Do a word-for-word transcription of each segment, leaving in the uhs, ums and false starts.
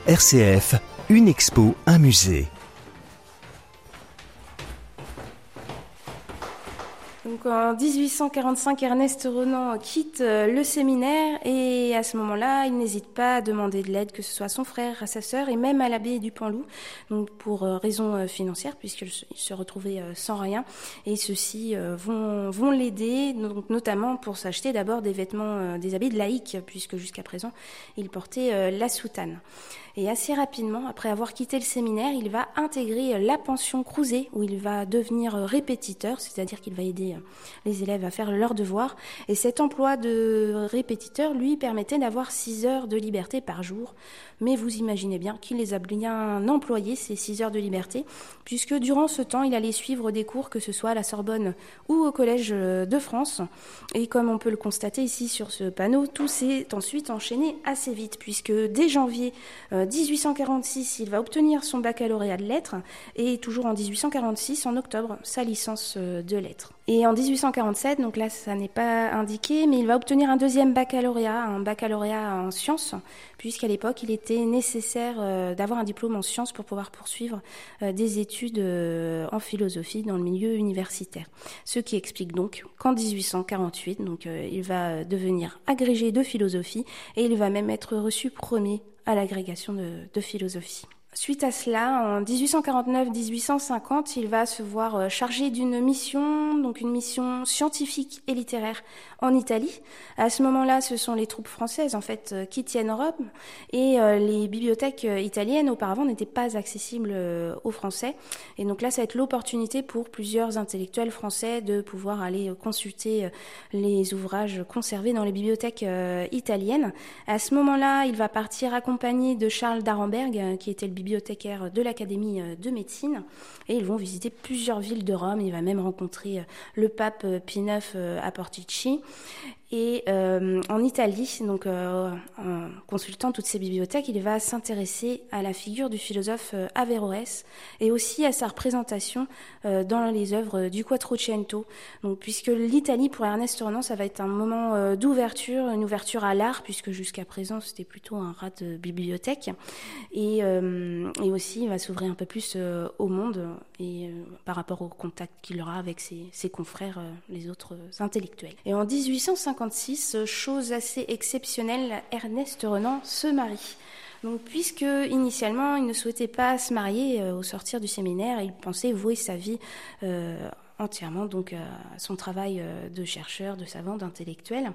R C F, une expo, un musée. Donc en dix-huit cent quarante-cinq, Ernest Renan quitte le séminaire et à ce moment-là, il n'hésite pas à demander de l'aide, que ce soit à son frère, à sa sœur et même à l'abbé du Panloup, donc pour raisons financières puisqu'il se retrouvait sans rien. Et ceux-ci vont, vont l'aider, donc notamment pour s'acheter d'abord des vêtements, des habits de laïcs, puisque jusqu'à présent, il portait la soutane. Et assez rapidement, après avoir quitté le séminaire, il va intégrer la pension Crouzet, où il va devenir répétiteur, c'est-à-dire qu'il va aider les élèves à faire leurs devoirs. Et cet emploi de répétiteur lui permettait d'avoir six heures de liberté par jour. Mais vous imaginez bien qu'il les a bien employés, ces six heures de liberté, puisque durant ce temps, il allait suivre des cours, que ce soit à la Sorbonne ou au Collège de France. Et comme on peut le constater ici sur ce panneau, tout s'est ensuite enchaîné assez vite, puisque dès janvier dix-huit cent quarante-six, il va obtenir son baccalauréat de lettres et toujours en dix-huit cent quarante-six, en octobre, sa licence de lettres. Et en dix-huit cent quarante-sept, donc là ça n'est pas indiqué, mais il va obtenir un deuxième baccalauréat, un baccalauréat en sciences, puisqu'à l'époque il était nécessaire d'avoir un diplôme en sciences pour pouvoir poursuivre des études en philosophie dans le milieu universitaire. Ce qui explique donc qu'en dix-huit cent quarante-huit, donc, il va devenir agrégé de philosophie et il va même être reçu premier à l'agrégation de, de philosophie. Suite à cela, en dix-huit cent quarante-neuf dix-huit cent cinquante, il va se voir chargé d'une mission, donc une mission scientifique et littéraire en Italie. À ce moment-là, ce sont les troupes françaises en fait qui tiennent Rome et euh, les bibliothèques italiennes auparavant n'étaient pas accessibles euh, aux Français. Et donc là, ça va être l'opportunité pour plusieurs intellectuels français de pouvoir aller consulter les ouvrages conservés dans les bibliothèques euh, italiennes. À ce moment-là, il va partir accompagné de Charles d'Arenberg, qui était le bibliothécaire de l'Académie de médecine, et ils vont visiter plusieurs villes de Rome. Il va même rencontrer le pape Pie neuf à Portici. Et euh, en Italie, donc euh, en consultant toutes ces bibliothèques, il va s'intéresser à la figure du philosophe euh, Averroès et aussi à sa représentation euh, dans les œuvres du Quattrocento. Donc, puisque l'Italie pour Ernest Renan, ça va être un moment euh, d'ouverture, une ouverture à l'art, puisque jusqu'à présent c'était plutôt un rat de bibliothèque, et, euh, et aussi il va s'ouvrir un peu plus euh, au monde et euh, par rapport au contact qu'il aura avec ses, ses confrères, euh, les autres intellectuels. Et en dix-huit cent cinquante-six, chose assez exceptionnelle, Ernest Renan se marie. Donc, puisque initialement il ne souhaitait pas se marier euh, au sortir du séminaire, il pensait vouer sa vie euh, entièrement donc à son travail de chercheur, de savant, d'intellectuel.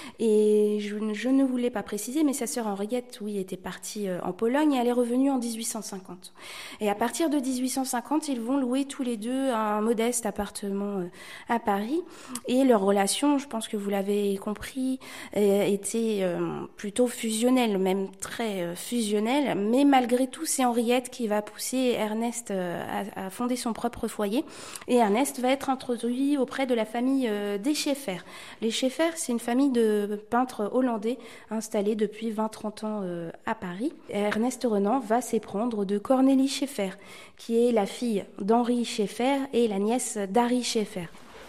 Et je, je ne voulais pas préciser, mais sa sœur Henriette, oui, était partie en Pologne et elle est revenue en dix-huit cent cinquante. Et à partir de dix-huit cent cinquante, ils vont louer tous les deux un modeste appartement à Paris. Et leur relation, je pense que vous l'avez compris, était plutôt fusionnelle, même très fusionnelle. Mais malgré tout, c'est Henriette qui va pousser Ernest à, à fonder son propre foyer. Et Ernest va être introduit auprès de la famille des Scheffer. Les Scheffer, c'est une famille de peintres hollandais installés depuis vingt à trente ans à Paris. Ernest Renan va s'éprendre de Cornélie Scheffer, qui est la fille d'Henri Scheffer et la nièce d'Harry Scheffer.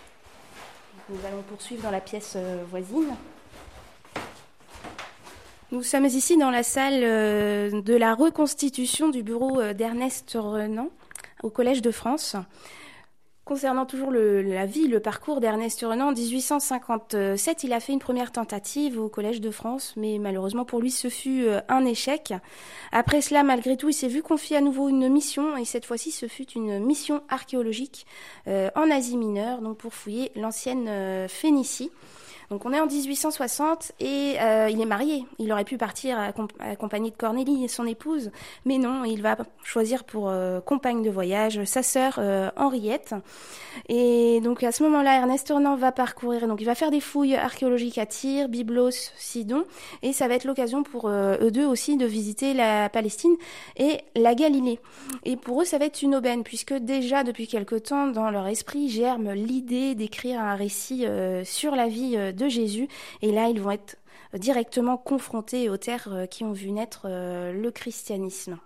Nous allons poursuivre dans la pièce voisine. Nous sommes ici dans la salle de la reconstitution du bureau d'Ernest Renan au Collège de France. Concernant toujours le, la vie, le parcours d'Ernest Renan, en dix-huit cent cinquante-sept, il a fait une première tentative au Collège de France, mais malheureusement pour lui, ce fut un échec. Après cela, malgré tout, il s'est vu confier à nouveau une mission, et cette fois-ci, ce fut une mission archéologique euh, en Asie mineure, donc pour fouiller l'ancienne euh, Phénicie. Donc on est en dix-huit cent soixante et euh, il est marié. Il aurait pu partir accompagné de Cornélie et son épouse, mais non, il va choisir pour euh, compagne de voyage sa sœur euh, Henriette. Et donc à ce moment-là, Ernest Renan va parcourir, donc il va faire des fouilles archéologiques à Tyr, Byblos, Sidon, et ça va être l'occasion pour euh, eux deux aussi de visiter la Palestine et la Galilée. Et pour eux, ça va être une aubaine, puisque déjà depuis quelque temps, dans leur esprit, germe l'idée d'écrire un récit euh, sur la vie euh, de Jésus, et là ils vont être directement confrontés aux terres qui ont vu naître le christianisme.